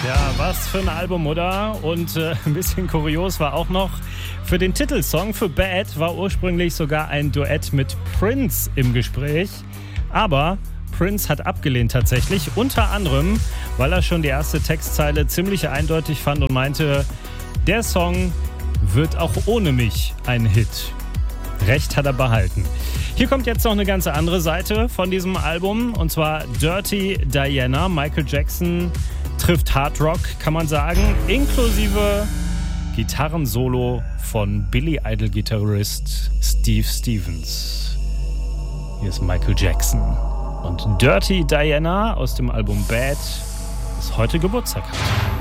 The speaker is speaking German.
Ja, was für ein Album, oder? Und ein bisschen kurios war auch noch, für den Titelsong, für Bad, war ursprünglich sogar ein Duett mit Prince im Gespräch. Aber Prince hat abgelehnt tatsächlich, unter anderem, weil er schon die erste Textzeile ziemlich eindeutig fand und meinte, der Song wird auch ohne mich ein Hit. Recht hat er behalten. Hier kommt jetzt noch eine ganz andere Seite von diesem Album, und zwar Dirty Diana. Michael Jackson trifft Hard Rock, kann man sagen, inklusive Gitarrensolo von Billy Idol-Gitarrist Steve Stevens. Hier ist Michael Jackson und Dirty Diana aus dem Album Bad, das heute Geburtstag hat.